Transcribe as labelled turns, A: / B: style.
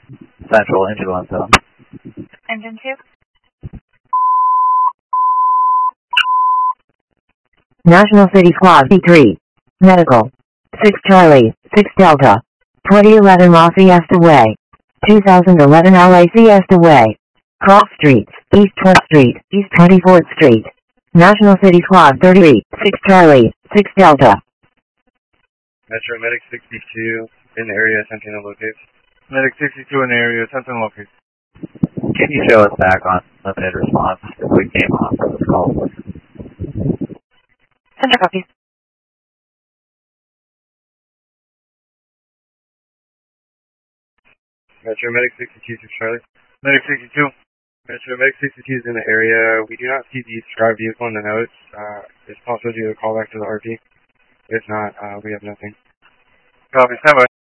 A: Central, engine 17.
B: Engine 2.
C: National City Squad B3. Medical. 6 Charlie, 6 Delta. 2011 La Fiesta Way. 2011 LA Fiesta Way. Cross Streets, East 12th Street, East 24th Street. National City Squad 33, 6 Charlie, 6 Delta.
D: Metro Medic 62 in the area, attempting to locate.
E: Medic 62 in the area, attempting to locate.
A: Can you show us back on limited response if we came off of this call?
B: Center copy.
D: Metro Medic 62, 6 Charlie.
E: Medic 62.
D: Metro Medic 62 is in the area. We do not see the described vehicle in the notes. It's possible to do a call back to the RP. If not, we have nothing.
E: Copy, stand by.